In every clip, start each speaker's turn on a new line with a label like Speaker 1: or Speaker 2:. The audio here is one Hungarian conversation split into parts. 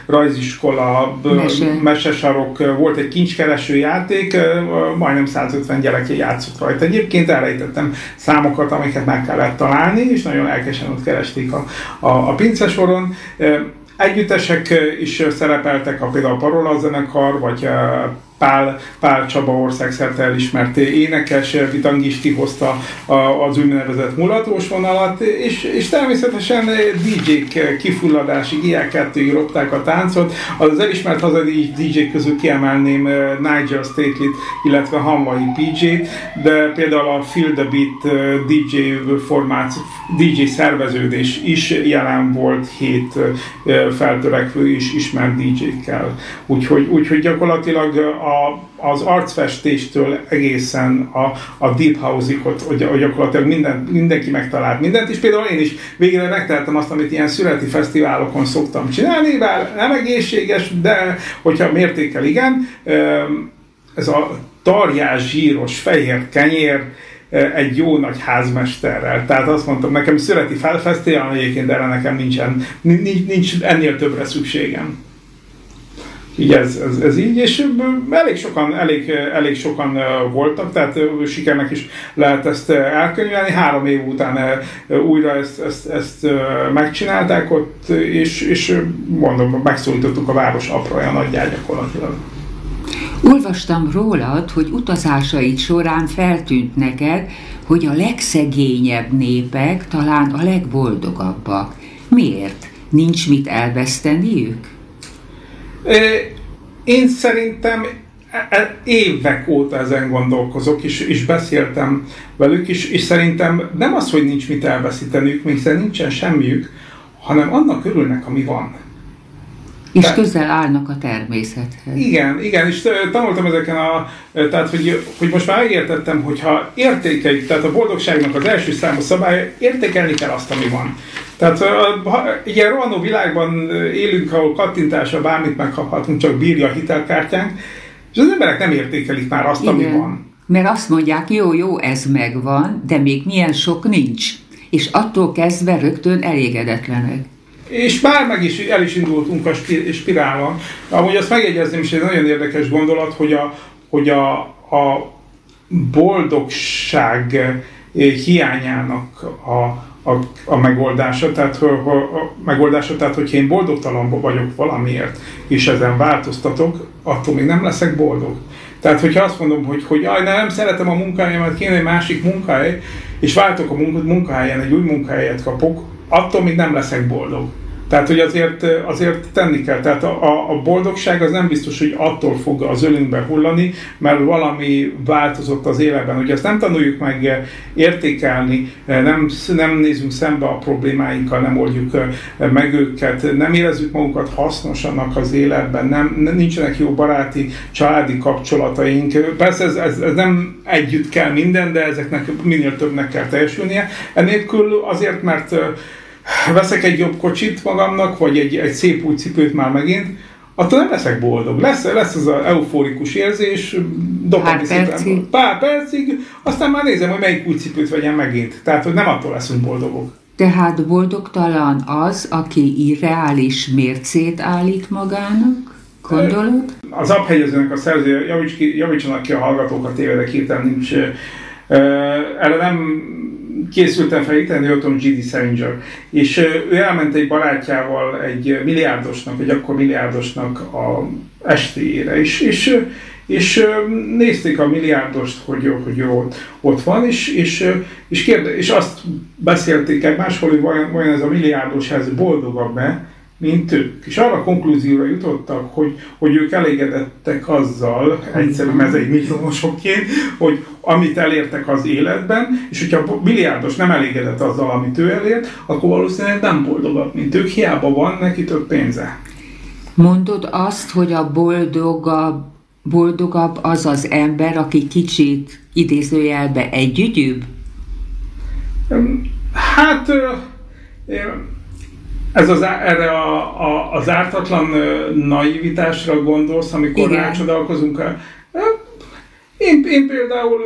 Speaker 1: rajziskola, mesesarok, volt egy kincskereső játék, majdnem 150 gyereke játszott rajta. Egyébként elrejtettem számokat, amiket meg kellett találni, és nagyon lelkesen ott keresték a pincesoron. Együttesek is szerepeltek, például a Parola zenekar, vagy Pál Csaba országszerte elismert énekes, Vitangis kihozta az úgynevezett mulatós vonalat, és természetesen DJ-k kifulladásig ilyenkettőig ropták a táncot. Az elismert hazai DJ-k közül kiemelném Nigel Stately-t, illetve Hanvai PJ-t, de például a Feel the Beat DJ szerveződés is jelen volt 7 feltörekvő is ismert DJ-kkel. Úgyhogy gyakorlatilag az arcfestéstől egészen a Deep House-ig, hogy gyakorlatilag mindenki megtalált mindent, és például én is végre megtehettem azt, amit ilyen születi fesztiválokon szoktam csinálni, bár nem egészséges, de hogyha mértékkel igen, ez a tarjás, zsíros, fehér kenyér egy jó nagy házmesterrel. Tehát azt mondtam, nekem születi fesztivál egyébként, erre nekem nincs ennél többre szükségem. Így ez így, és elég sokan voltak, tehát sikernek is lehet ezt elkönyvelni. 3 év után újra ezt megcsinálták ott, és mondom, megszólítottuk a város apraja nagyját gyakorlatilag.
Speaker 2: Olvastam rólad, hogy utazásaid során feltűnt neked, hogy a legszegényebb népek talán a legboldogabbak. Miért? Nincs mit elveszteniük? Én szerintem
Speaker 1: évek óta ezen gondolkozok, és beszéltem velük, és szerintem nem az, hogy nincs mit elveszíteniük, hiszen nincsen semmiük, hanem annak örülnek, ami van.
Speaker 2: És közel állnak a természethez.
Speaker 1: Igen, és tanultam ezeken tehát, hogy most már megértettem, hogyha értékeljük, tehát a boldogságnak az első számú szabály, értékelni kell azt, ami van. Tehát egy ilyen rohanó világban élünk, ahol kattintásra bármit megkaphatunk, csak bírja a hitelkártyánk, és az emberek nem értékelik már azt, ami van.
Speaker 2: Mert azt mondják, jó, ez megvan, de még milyen sok nincs. És attól kezdve rögtön elégedetlenek.
Speaker 1: És már el is indultunk a spirálon. Amúgy azt megjegyezném, és egy nagyon érdekes gondolat, hogy a boldogság hiányának a megoldása, tehát hogyha én boldogtalan vagyok valamiért, és ezen változtatok, attól még nem leszek boldog. Tehát, hogyha azt mondom, hogy nem szeretem a munkahelyemet, kéne egy másik munkahely, és váltok a munkahelyen, egy új munkahelyet kapok, attól még nem leszek boldog. Tehát, hogy azért tenni kell. Tehát a boldogság az nem biztos, hogy attól fog az ölünkbe hullani, mert valami változott az életben. Hogy ezt nem tanuljuk meg értékelni, nem nézünk szembe a problémáinkkal, nem oldjuk meg őket, nem érezzük magunkat hasznosanak az életben, nincsenek jó baráti, családi kapcsolataink. Persze ez nem együtt kell minden, de ezeknek minél többnek kell teljesülnie. Ennélkül azért, mert veszek egy jobb kocsit magamnak, vagy egy szép új cipőt már megint, attól nem leszek boldog. Lesz az az euforikus érzés, pár percig, aztán már nézem, hogy melyik új cipőt vegyem megint. Tehát, hogy nem attól leszünk boldogok.
Speaker 2: Tehát boldogtalan az, aki irreális mércét állít magának? Gondolod?
Speaker 1: Az aphegyezőnek a szerzője, javítsanak ki a hallgatókat, tévedek hirtelen nincs. Erre nem készültem fel, itt jöttem G.D. Salinger, és ő elment egy barátjával egy milliárdosnak, egy akkor milliárdosnak a estéjére, és nézték a milliárdost, hogy ott van, és azt beszélték egymásról, hogy vajon ez a milliárdos ez boldogabb-e, mint ők. És arra a konklúzióra jutottak, hogy ők elégedettek azzal, egyszerű mezei milliómosokként, hogy amit elértek az életben, és hogyha a milliárdos nem elégedett azzal, amit ő elért, akkor valószínűleg nem boldogabb, mint ők, hiába van neki több pénze.
Speaker 2: Mondod azt, hogy a boldogabb az az ember, aki kicsit idézőjelbe együgyűbb?
Speaker 1: Hát erre az ártatlan naivitásra gondolsz, amikor rácsodálkozunk. Én például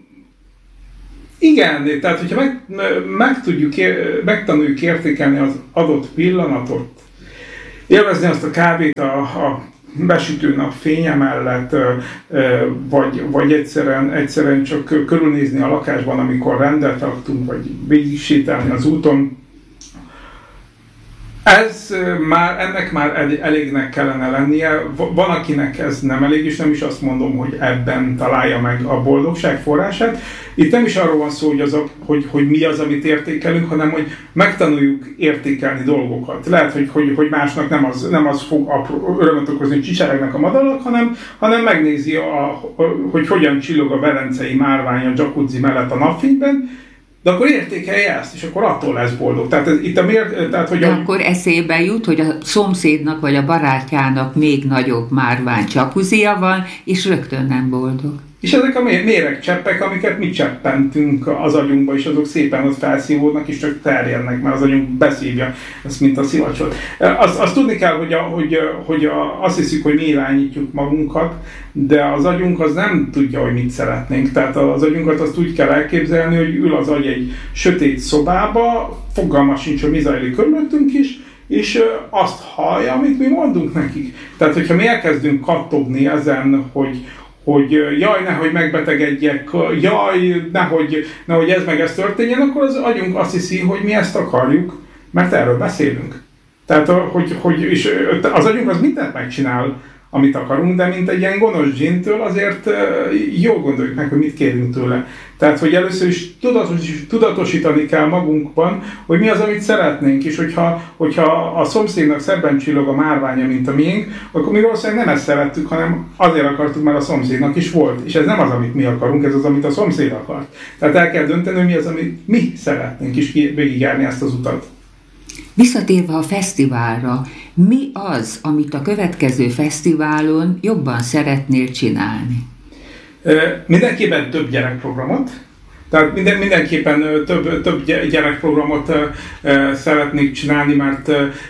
Speaker 1: igen, tehát hogyha megtanuljuk értékelni az adott pillanatot, élvezni azt a kávét a besütő nap fénye mellett, vagy egyszerűen csak körülnézni a lakásban, amikor rendet raktunk, vagy végig sétálni az úton. Ennek már elégnek kellene lennie. Van, akinek ez nem elég, és nem is azt mondom, hogy ebben találja meg a boldogság forrását. Itt nem is arról van szó, hogy mi az, amit értékelünk, hanem hogy megtanuljuk értékelni dolgokat. Lehet, hogy másnak nem az fog örömet okozni, hogy csicseregnek a madarak, hanem megnézi, hogy hogyan csillog a velencei márvány a jacuzzi mellett a napfényben, de akkor értékelje ezt, és akkor attól lesz boldog.
Speaker 2: De akkor eszébe jut, hogy a szomszédnak vagy a barátjának még nagyobb márvány jacuzia van, és rögtön nem boldog.
Speaker 1: És ezek a méregcseppek, amiket mi cseppentünk az agyunkba, és azok szépen ott felszívódnak, és csak terjednek, mert az agyunk beszívja ezt, mint a szivacsot. Azt tudni kell, hogy azt hiszük, hogy mi irányítjuk magunkat, de az agyunk az nem tudja, hogy mit szeretnénk. Tehát az agyunkat azt úgy kell elképzelni, hogy ül az agy egy sötét szobába, fogalma sincs, hogy mi zajlik körülöttünk is, és azt hallja, amit mi mondunk nekik. Tehát, hogyha mi elkezdünk kattogni ezen, hogy jaj, nehogy megbetegedjek, jaj, nehogy ez történjen, akkor az agyunk azt hiszi, hogy mi ezt akarjuk, mert erről beszélünk. Tehát, és az agyunk az mindent megcsinál, amit akarunk, de mint egy ilyen gonosz zsintől azért jól gondoljuk meg, hogy mit kérünk tőle. Tehát, hogy először is tudatosítani kell magunkban, hogy mi az, amit szeretnénk, és hogyha a szomszédnak szebben csillog a márványa, mint a miénk, akkor mi valószínűleg nem ezt szerettük, hanem azért akartuk, mert a szomszédnak is volt. És ez nem az, amit mi akarunk, ez az, amit a szomszéd akart. Tehát el kell dönteni, hogy mi az, amit mi szeretnénk, és végigjárni ezt az utat.
Speaker 2: Visszatérve a fesztiválra, mi az, amit a következő fesztiválon jobban szeretnél csinálni?
Speaker 1: Mindenképpen több gyerekprogramot. Tehát mindenképpen több gyerekprogramot szeretnék csinálni, mert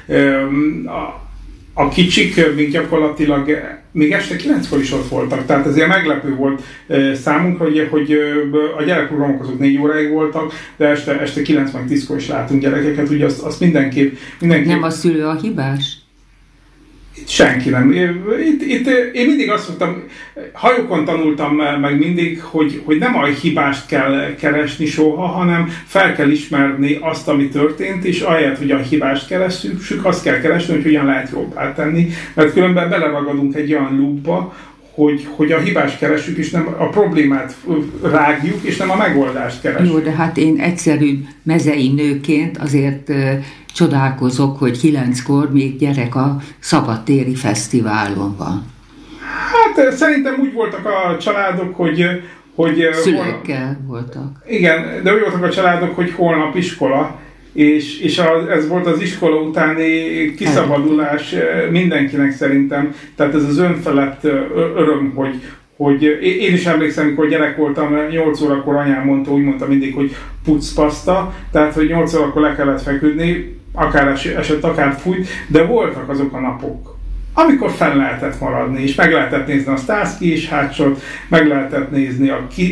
Speaker 1: a kicsik még gyakorlatilag még este 9-kor is ott voltak, tehát ezért meglepő volt számunkra, hogy a gyerekprogramok azok 4 óráig voltak, de este 9 meg 10-kor is látunk gyerekeket, ugye azt mindenképp...
Speaker 2: Nem a szülő a hibás?
Speaker 1: Itt senki nem. Itt én mindig azt mondtam, hajókon tanultam meg mindig, hogy nem a hibást kell keresni soha, hanem fel kell ismerni azt, ami történt, és ahelyett, hogy a hibást keressük, azt kell keresni, hogy hogyan lehet jobbá tenni, mert különben beleragadunk egy olyan loopba, hogy a hibást keresünk, és nem a problémát rágjuk, és nem a megoldást keresünk.
Speaker 2: Jó, de hát én egyszerű mezei nőként azért csodálkozok, hogy 9-kor még gyerek a szabadtéri fesztiválon van.
Speaker 1: Hát szerintem úgy voltak a családok, hogy
Speaker 2: szülőkkel voltak.
Speaker 1: Igen, de úgy voltak a családok, hogy holnap iskola, és ez volt az iskola utáni kiszabadulás mindenkinek szerintem. Tehát ez az önfelett öröm, hogy én is emlékszem, amikor gyerek voltam, 8 órakor anyám mondta mindig, hogy pucpaszta, tehát hogy 8 órakor le kellett feküdni, akár esett, akár fújt, de voltak azok a napok, amikor fenn lehetett maradni, és meg lehetett nézni a Starsky és Hutchot, meg lehetett nézni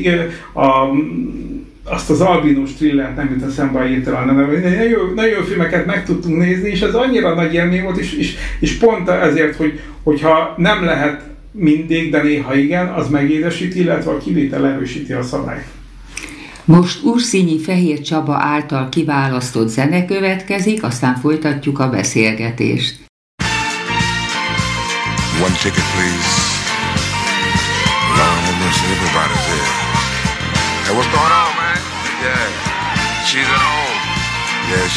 Speaker 1: azt az albinós thrillert, nem jut eszembe a hirtelen, nagyon jó filmeket meg tudtunk nézni, és ez annyira nagy élmény volt, és pont ezért, hogyha nem lehet mindig, de néha igen, az megédesíti, illetve a kivétel erősíti a szabályt.
Speaker 2: Most Urszínyi Fehér Csaba által kiválasztott zene következik, aztán folytatjuk a beszélgetést.
Speaker 3: One ticket, please. Lord have mercy, everybody's here. Hey, what's going on, man? Yeah, she's at home. Yeah,